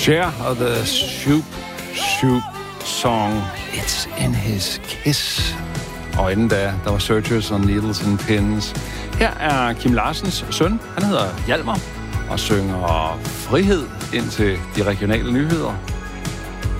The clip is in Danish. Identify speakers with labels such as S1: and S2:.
S1: Cher og The Shoop Shoop Song, It's in His Kiss. Og inden da, der var Searchers on Needles and Pins. Her er Kim Larsens søn, han hedder Hjalmar, og synger frihed ind til de regionale nyheder.